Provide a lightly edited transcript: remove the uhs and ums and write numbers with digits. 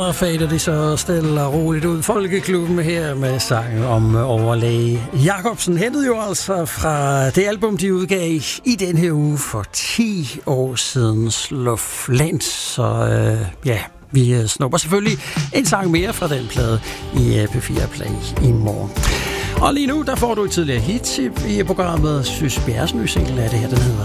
der fader de så stille og roligt ud. Folkeklubben her med sangen om overlæge Jacobsen, hentede jo altså fra det album, de udgav i den her uge for 10 år siden, Slå Flint. Så vi snupper selvfølgelig en sang mere fra den plade i P4 Play i morgen. Og lige nu, der får du et tidligere hit i programmet. Sys Bjerres nye single af det her, den hedder